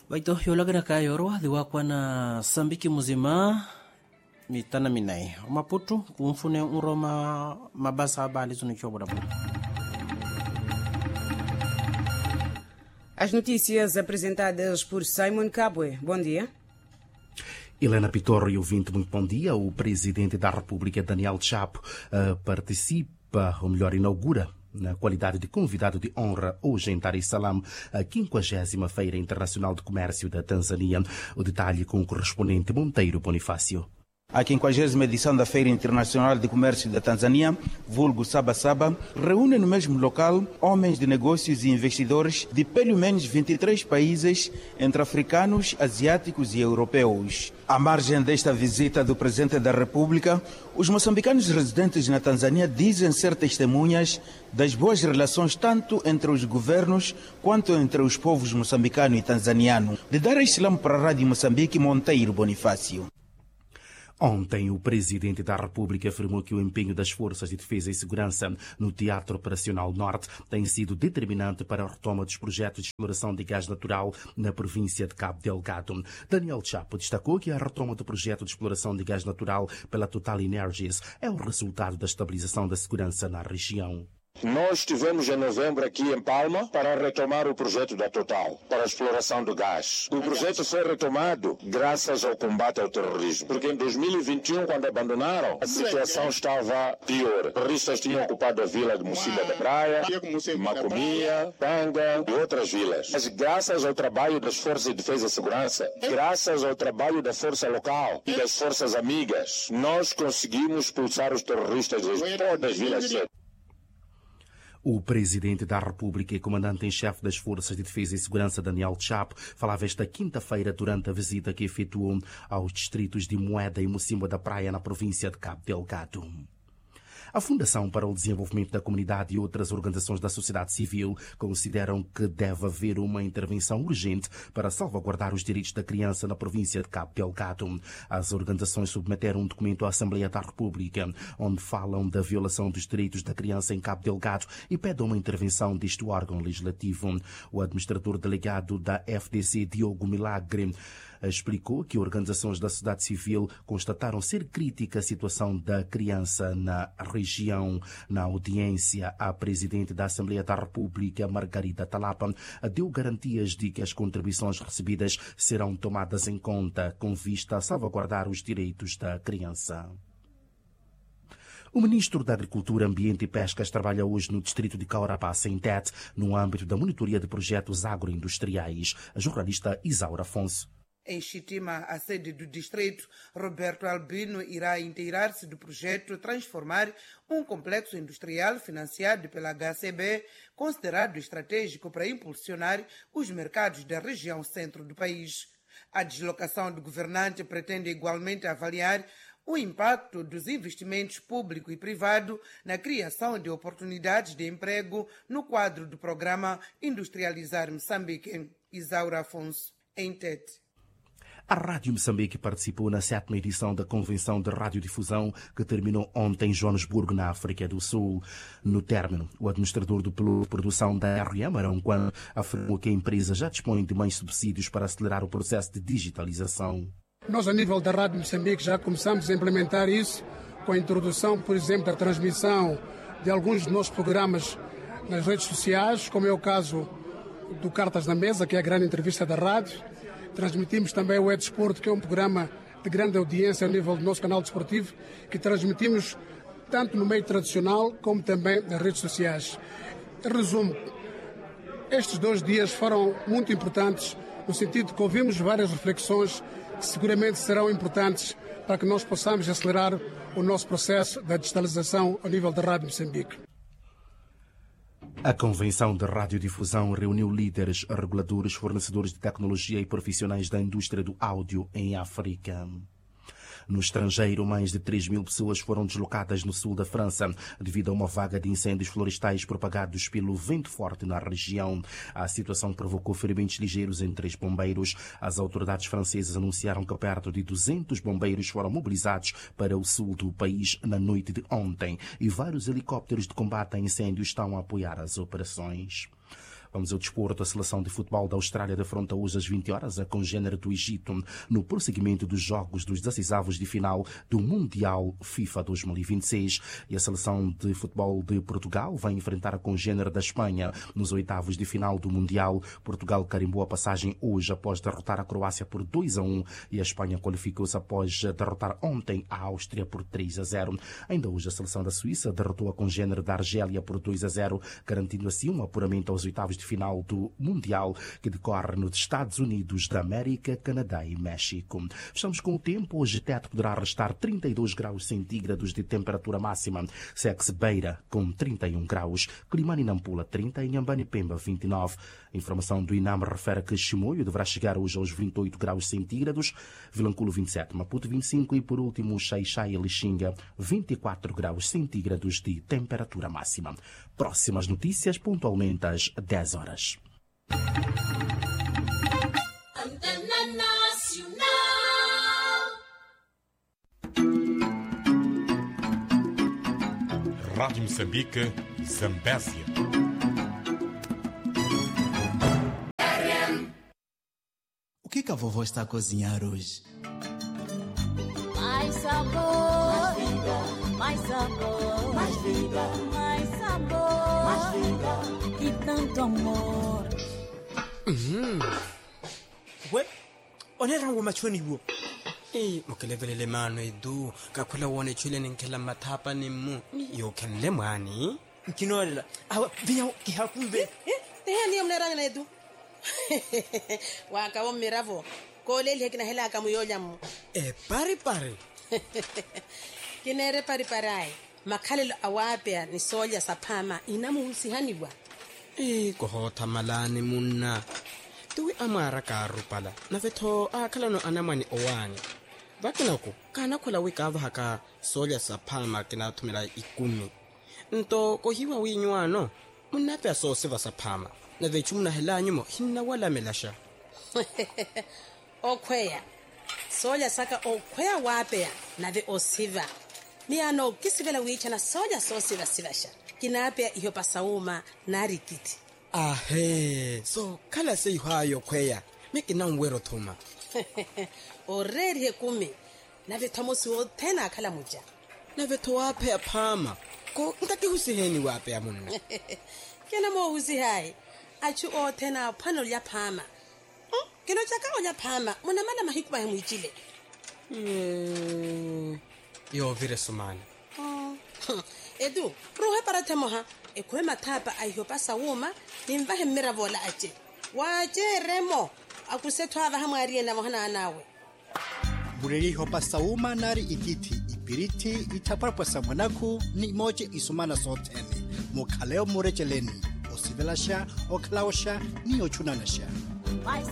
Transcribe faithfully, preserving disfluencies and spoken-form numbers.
Baito yolagra ka yorwa diwa kwa na Sambiki muzima mitana minai. Maputo kumfune uroma mabasa habari zunichobo da buda. As notícias apresentadas por Simon Kabwe. Bom dia. Helena Pitorro e ouvinte, muito bom dia. O presidente da República, Daniel Chapo, uh, participa, ou melhor, inaugura, na qualidade de convidado de honra hoje em Dar es Salaam, a quinquagésima Feira Internacional de Comércio da Tanzânia. O detalhe com o correspondente Monteiro Bonifácio. A quinquagésima edição da Feira Internacional de Comércio da Tanzânia, vulgo Saba Saba, reúne no mesmo local homens de negócios e investidores de pelo menos vinte e três países, entre africanos, asiáticos e europeus. À margem desta visita do Presidente da República, os moçambicanos residentes na Tanzânia dizem ser testemunhas das boas relações tanto entre os governos quanto entre os povos moçambicano e tanzaniano. De Dar es Salaam para a Rádio Moçambique, Monteiro Bonifácio. Ontem, o Presidente da República afirmou que o empenho das Forças de Defesa e Segurança no Teatro Operacional Norte tem sido determinante para a retoma dos projetos de exploração de gás natural na província de Cabo Delgado. Daniel Chapo destacou que a retoma do projeto de exploração de gás natural pela Total Energies é o resultado da estabilização da segurança na região. Nós estivemos em novembro aqui em Palma para retomar o projeto da Total, para a exploração do gás. O projeto foi retomado graças ao combate ao terrorismo, porque em dois mil e vinte e um, quando abandonaram, a situação estava pior. Os terroristas tinham ocupado a vila de Mocília da Praia, Macomia, Tanga e outras vilas. Mas graças ao trabalho das Forças de Defesa e Segurança, graças ao trabalho da Força Local e das Forças Amigas, nós conseguimos expulsar os terroristas de todas as vilas. O Presidente da República e Comandante-em-Chefe das Forças de Defesa e Segurança, Daniel Chapo, falava esta quinta-feira durante a visita que efetuou aos distritos de Moeda e Mocímboa da Praia, na província de Cabo Delgado. A Fundação para o Desenvolvimento da Comunidade e outras organizações da sociedade civil consideram que deve haver uma intervenção urgente para salvaguardar os direitos da criança na província de Cabo Delgado. As organizações submeteram um documento à Assembleia da República, onde falam da violação dos direitos da criança em Cabo Delgado e pedem uma intervenção deste órgão legislativo. O administrador delegado da F D C, Diogo Milagre, explicou que organizações da sociedade civil constataram ser crítica a situação da criança na região. Na audiência, a presidente da Assembleia da República, Margarida Talapa, deu garantias de que as contribuições recebidas serão tomadas em conta com vista a salvaguardar os direitos da criança. O ministro da Agricultura, Ambiente e Pescas trabalha hoje no distrito de Caurabassa, em Tete, no âmbito da monitoria de projetos agroindustriais. A jornalista Isaura Afonso. Em Chitima, a sede do distrito, Roberto Albino irá inteirar-se do projeto Transformar um complexo industrial financiado pela H C B, considerado estratégico para impulsionar os mercados da região centro do país. A deslocação do governante pretende igualmente avaliar o impacto dos investimentos público e privado na criação de oportunidades de emprego no quadro do programa Industrializar Moçambique. Isaura Afonso, em Tete. A Rádio Moçambique participou na sétima edição da Convenção de Radiodifusão que terminou ontem em Joanesburgo, na África do Sul. No término, o administrador do piloto de produção da R M, Arão Quan, afirmou que a empresa já dispõe de mais subsídios para acelerar o processo de digitalização. Nós, a nível da Rádio Moçambique, já começamos a implementar isso com a introdução, por exemplo, da transmissão de alguns dos nossos programas nas redes sociais, como é o caso do Cartas na Mesa, que é a grande entrevista da rádio. Transmitimos também o E-Desporto, que é um programa de grande audiência ao nível do nosso canal desportivo, que transmitimos tanto no meio tradicional como também nas redes sociais. Em resumo, estes dois dias foram muito importantes, no sentido que ouvimos várias reflexões que seguramente serão importantes para que nós possamos acelerar o nosso processo da digitalização ao nível da Rádio Moçambique. A Convenção de Radiodifusão reuniu líderes, reguladores, fornecedores de tecnologia e profissionais da indústria do áudio em África. No estrangeiro, mais de três mil pessoas foram deslocadas no sul da França devido a uma vaga de incêndios florestais propagados pelo vento forte na região. A situação provocou ferimentos ligeiros em três bombeiros. As autoridades francesas anunciaram que perto de duzentos bombeiros foram mobilizados para o sul do país na noite de ontem e vários helicópteros de combate a incêndios estão a apoiar as operações. Vamos ao desporto. A seleção de futebol da Austrália defronta hoje às vinte horas a congênere do Egito no prosseguimento dos jogos dos decisivos de final do Mundial FIFA dois mil e vinte e seis. E a seleção de futebol de Portugal vai enfrentar a congênere da Espanha nos oitavos de final do Mundial. Portugal carimbou a passagem hoje após derrotar a Croácia por dois a um e a Espanha qualificou-se após derrotar ontem a Áustria por três a zero. Ainda hoje a seleção da Suíça derrotou a congênere da Argélia por dois a zero, garantindo assim um apuramento aos oitavos de final do Mundial, que decorre nos Estados Unidos da América, Canadá e México. Fechamos com o tempo. Hoje Teto poderá restar trinta e dois graus centígrados de temperatura máxima. Sex Beira com trinta e um graus. Climane Nampula trinta e Inhambane Pemba vinte e nove. A informação do INAM refere que Chimoio deverá chegar hoje aos vinte e oito graus centígrados. Vilanculo vinte e sete, Maputo vinte e cinco e por último Xai-Xai e Lixinga vinte e quatro graus centígrados de temperatura máxima. Próximas notícias pontualmente às dez horas. Antena Nacional. Rádio Moçambique, Zambésia. O que que a vovó está a cozinhar hoje? Mais sabor, mais vida, mais sabor, mais vida, mais sabor, mais vida e tanto amor. Mhm. We, onera ngoma choni wo. Eh, mokelevele mano edu, kakhula wone chile ninkela mathapa nimu. Yo kenle mani. Kinola. Awa biya ki hakumbe. Eh, eh ni omnera na edu. Waka wo miravo. Ko le le kina hela ka muyonya mu. Eh, pari pari. Kinere pari parai. Makhalelo awapea ni soja saphama inamuhusihaniwa. Eh, ko hotha malani munna. Tuwi amara ka rupala. Na vetho akhalano anamani owani. Bakinako kana khola wikava haka soja saphama kina thumela ikumi. Nto ko hiwa winywano. Munapya so siva saphama. Na vechumna helanyumo hinna wala melasha. Okhweya. Soja saka okhweya wapea na ve osiva. Miano kisivela wicha na soja so siva sivasha. Kinapea iyo pasauma na rikiti. Ahe, so kala se ihayo kweya. Meki na mwero thuma. Oreri hekumi. Na ve tamosi o tena kala muja. Na ve towape pama. Ko ntaki husiheni wape ya munna. Kena mo husihai. Achu o tena pano ya pama. Hmm? Kino chaka o ya pama. Muna mana mahikuba hemu ichile. Hmm. Yo vire sumani. Oh. Edu, ruhe para temoha. Ekwe matapa aihopa sawuma. Nimvahe miravola ache. Waje remo. Akusetu hava hamu ariena mohana anawe. Bureri hopa sauma nari ikiti. Ipiriti itaparapasa mwanaku ni moje isumana sotene. Mokaleo murecheleni. Osivelasha, oklaosha, ni ochunanasha.